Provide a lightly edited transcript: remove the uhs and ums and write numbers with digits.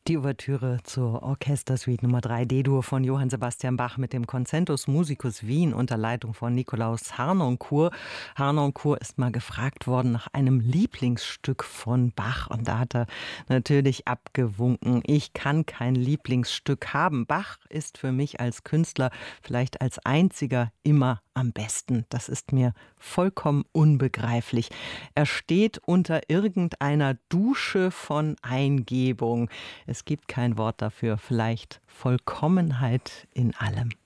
Die Ouvertüre zur Orchestersuite Nummer 3 D-Dur von Johann Sebastian Bach mit dem Concentus Musicus Wien unter Leitung von Nikolaus Harnoncourt. Harnoncourt ist mal gefragt worden nach einem Lieblingsstück von Bach und da hat er natürlich abgewunken. Ich kann kein Lieblingsstück haben. Bach ist für mich als Künstler vielleicht als einziger immer am besten. Das ist mir vollkommen unbegreiflich. Er steht unter irgendeiner Dusche von Eingebung. Es gibt kein Wort dafür, vielleicht Vollkommenheit in allem.